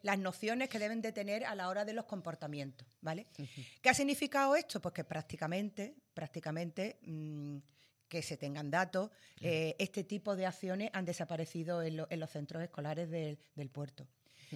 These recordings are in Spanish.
las nociones que deben de tener a la hora de los comportamientos, ¿vale? ¿Qué ha significado esto? Pues que prácticamente que se tengan datos, este tipo de acciones han desaparecido en los centros escolares del puerto.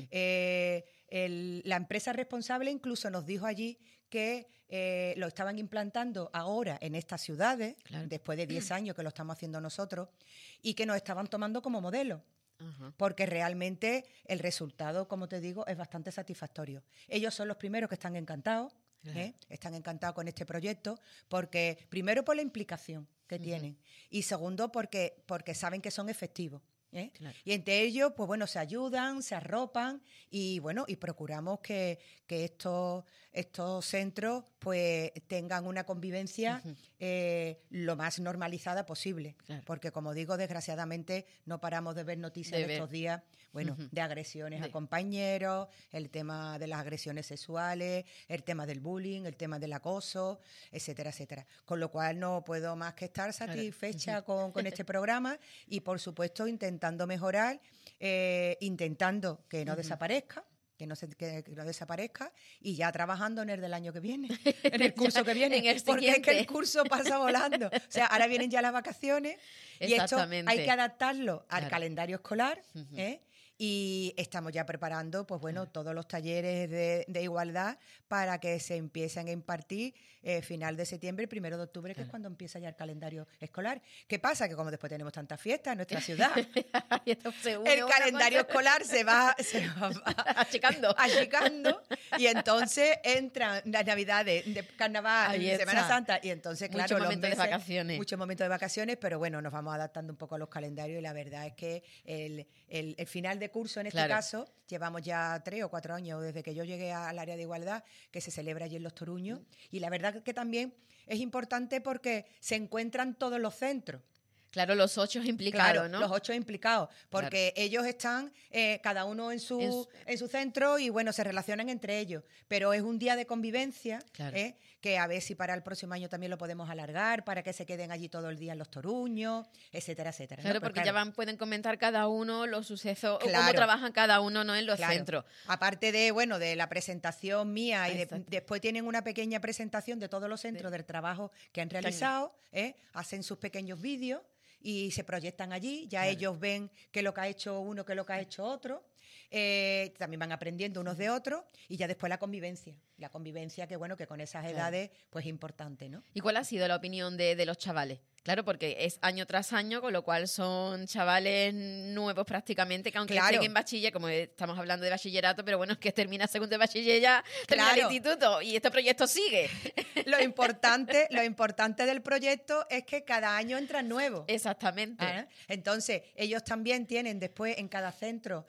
La empresa responsable incluso nos dijo allí que lo estaban implantando ahora en estas ciudades, después de 10 años que lo estamos haciendo nosotros, y que nos estaban tomando como modelo. Porque realmente el resultado, como te digo, es bastante satisfactorio. Ellos son los primeros que están encantados, están encantados con este proyecto, porque primero por la implicación que tienen y segundo porque saben que son efectivos. Y entre ellos, pues bueno, se ayudan, se arropan y bueno, y procuramos que estos centros pues tengan una convivencia lo más normalizada posible. Porque como digo, desgraciadamente no paramos de ver noticias de estos días, bueno, de agresiones a compañeros, el tema de las agresiones sexuales, el tema del bullying, el tema del acoso, etcétera, etcétera. Con lo cual no puedo más que estar satisfecha con este programa y por supuesto intentando mejorar, intentando que no desaparezca, que no desaparezca y ya trabajando en el del año que viene, en el curso que viene, porque es que el curso pasa volando. O sea, ahora vienen ya las vacaciones y esto hay que adaptarlo al calendario escolar, y estamos ya preparando, pues bueno, todos los talleres de igualdad para que se empiecen a impartir final de septiembre, 1 de octubre, que es cuando empieza ya el calendario escolar. ¿Qué pasa? Que como después tenemos tantas fiestas en nuestra ciudad, el calendario escolar se va achicando y entonces entran las navidades, de carnaval, Semana Santa y entonces, claro, muchos momentos de vacaciones, pero bueno, nos vamos adaptando un poco a los calendarios y la verdad es que el final de curso en este caso, llevamos ya 3 o 4 años desde que yo llegué al área de igualdad, que se celebra allí en Los Toruños, y la verdad que también es importante porque se encuentran todos los centros. Claro, los 8 implicados, claro, ¿no? Los 8 implicados, porque ellos están cada uno en su centro y, bueno, se relacionan entre ellos. Pero es un día de convivencia, que a ver si para el próximo año también lo podemos alargar, para que se queden allí todo el día en Los Toruños, etcétera, etcétera. Claro, ¿no? porque ya pueden comentar cada uno los sucesos, o cómo trabajan cada uno, ¿no?, en los centros. Aparte de la presentación mía y después tienen una pequeña presentación de todos los centros del trabajo que han realizado, hacen sus pequeños vídeos y se proyectan allí, ya ellos ven qué es lo que ha hecho uno, qué es lo que ha hecho otro, también van aprendiendo unos de otros y ya después la convivencia que bueno, que con esas edades pues es importante, ¿no? ¿Y cuál ha sido la opinión de los chavales? Claro, porque es año tras año, con lo cual son chavales nuevos prácticamente, que aunque estén en bachiller, como estamos hablando de bachillerato, pero bueno, es que termina segundo de bachiller ya, termina el instituto y este proyecto sigue. Lo importante del proyecto es que cada año entran nuevos. Exactamente. Entonces, ellos también tienen después en cada centro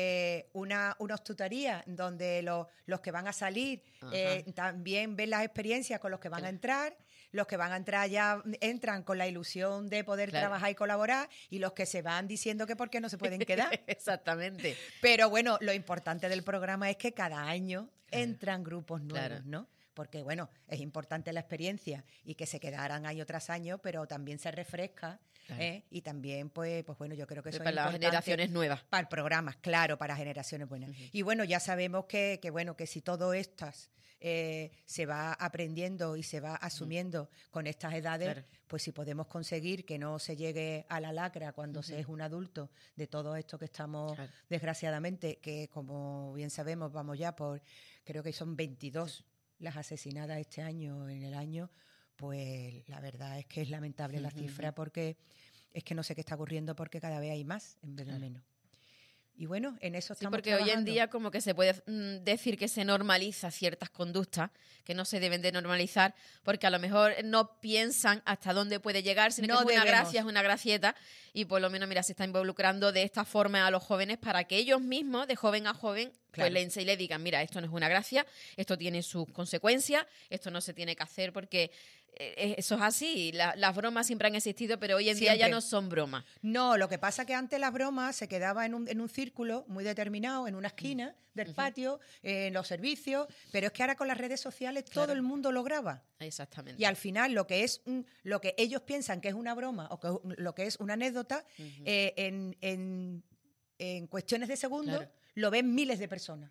unas tutorías donde los que van a salir también ven las experiencias con los que van a entrar. Los que van a entrar ya entran con la ilusión de poder trabajar y colaborar, y los que se van diciendo que por qué no se pueden quedar. Exactamente. Pero bueno, lo importante del programa es que cada año entran grupos nuevos, ¿no? Porque, bueno, es importante la experiencia y que se quedaran año tras año, pero también se refresca, y también, pues bueno, yo creo que eso es importante. Para las generaciones nuevas. Para programas, claro, para generaciones buenas. Y bueno, ya sabemos que si todo estas se va aprendiendo y se va asumiendo con estas edades, pues si podemos conseguir que no se llegue a la lacra cuando se es un adulto de todo esto que estamos, desgraciadamente, que como bien sabemos, vamos ya por, creo que son 22 las asesinadas este año, en el año, pues la verdad es que es lamentable la cifra, porque es que no sé qué está ocurriendo, porque cada vez hay más en vez de menos. Y bueno, en eso estamos porque trabajando. Hoy en día como que se puede decir que se normaliza ciertas conductas que no se deben de normalizar, porque a lo mejor no piensan hasta dónde puede llegar, sino que es una gracia, es una gracieta, y por lo menos, mira, se está involucrando de esta forma a los jóvenes para que ellos mismos, de joven a joven, pues le digan, mira, esto no es una gracia, esto tiene sus consecuencias, esto no se tiene que hacer porque eso es así. Las bromas siempre han existido, pero hoy en día ya no son bromas. No, lo que pasa es que antes las bromas se quedaban en un círculo muy determinado, en una esquina del patio, en los servicios, pero es que ahora con las redes sociales todo el mundo lo graba. Exactamente. Y al final lo que ellos piensan que es una broma o que lo que es una anécdota, en cuestiones de segundos lo ven miles de personas.